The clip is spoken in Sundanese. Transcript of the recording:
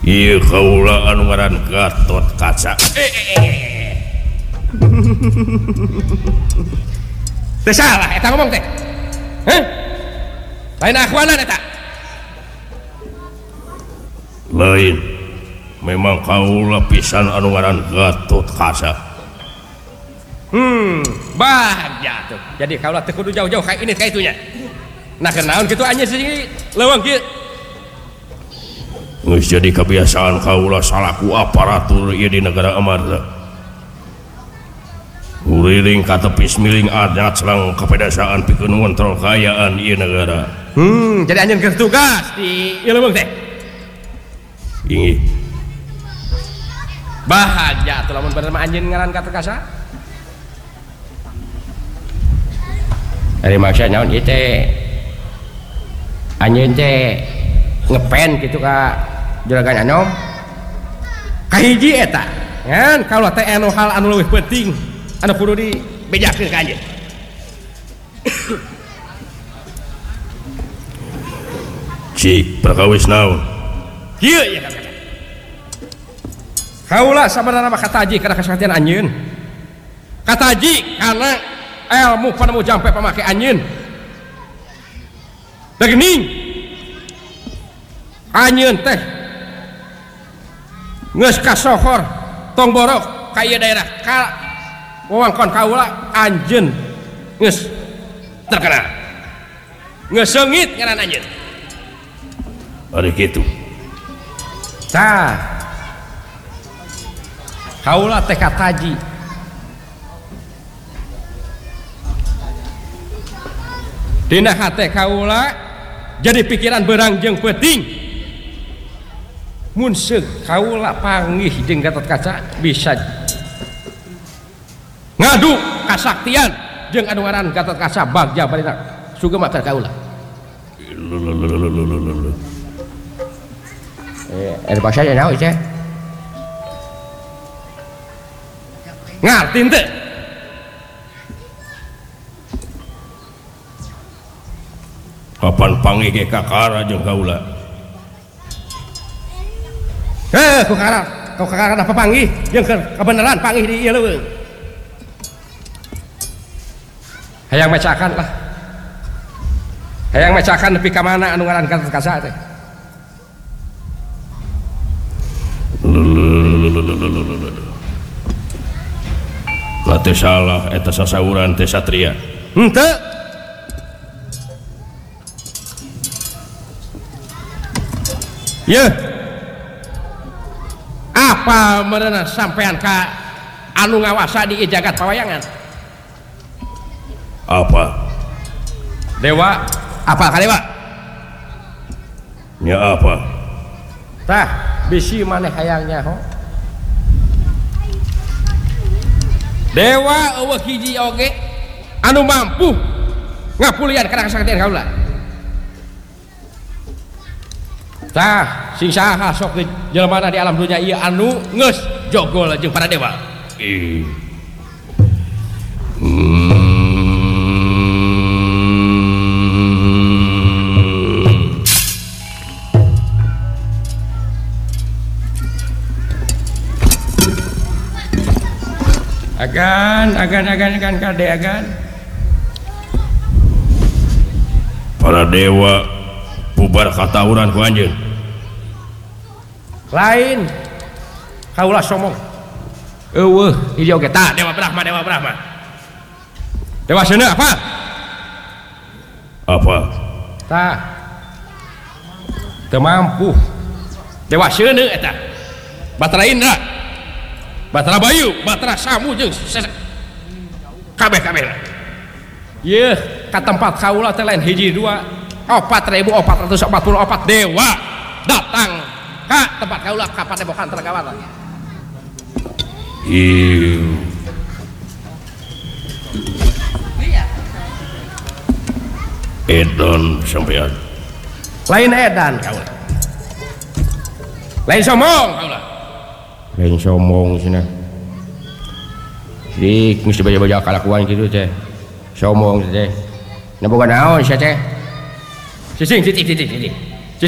Iya kaula anu ngaran Gatot Kaca. Teu salah eta ngomong teh. Heh? Lain akhwanan eta. Lain. Memang kaula pisan anu ngaran Gatot Kaca. Bahagia tuh. Jadi kaula teu kudu jauh-jauh ka ini ka itunya. Nah kenaon kitu anjeun sih leuweung kieu. Geus jadi kebiasaan kaula salaku aparatur ieu di negara amarna. Uriring ka tepis miling adat selang kapedasaan pikeun ngontrol kayaan ieu negara. Jadi anjeun keur tugas di ieu leuweung teh. Inggih. Bahagia tuh lamun bener mah anjeun ngaran Gatot Kaca. Dari maksud naon ieu teh anjeun teh ngepen gitu ka juragan Anom kahiji eta kan kalau teh anu hal anu leuwih penting anu kudu dibejakeun ka anjeun. Cik perkawis naon? Kieu ya kan. Kaula sabarana mah kataji kana kasaktian anjeun. Kataji karena ilmu panamu jampe pamake anjeun. Da geuning anjeun teh geus kasohor tong borok ka ieu daerah ka wewengkon kaula anjeun geus terkenal. Geus seungit ngaran anjeun. Ari kitu. Tah. Kaula teh kataji. Dina hate kaula jadi pikiran berang jeung penting. Mun seug kaula panggih jeung Gatot Kaca bisa ngadu kasaktian jeung anu ngaran Gatot Kaca bagja barina sugeng mah kaula. Ada bahasa naon teh? Ngarti teu? Kapan panggih ge kakara jeung kaula? Kau kakara apa panggih? Jeung kebenaran panggih di ieu leuweung. Hayang mecakan lah. Hayang mecakan nepi ka mana anu ngaran Gatot Kaca teh? Teu salah eta sasauran teh satria. Henteu. Ye. Apa meureuna sampean ka anu ngawasa di jagat pawayangan? Apa? Dewa, apa ka dewa? Nya apa? Tah, bisi maneh hayang nyaho. Dewa eueuh hiji oge anu mampu ngapulian kana kasaktian kaula. Tah, sing saha sok jelema di alam dunia ieu anu geus jogol jeung para dewa. Agan kade agan. Para dewa bubar katawuran ku anjeun. Lain kaula somong. Eueuh, ieu oge tah Dewa Brahma. Dewa seuneu apa? Apa? Tah. Teu mampu. Dewa seuneu eta. Batara Indra. Batara Bayu, Batara Samu jeung kabeh. Ieu ka tempat kaula teh lain hiji dua 4.444 dewa datang ka tempat kaula ka Padepokan Tragawati. Edan sampean. Lain edan kaula. Lain somong kaula. Lain somong cenah. Jadi mesti baja-baja kalakuan gitu teh. Somong teh. Na boga naon sia teh. Sising titik.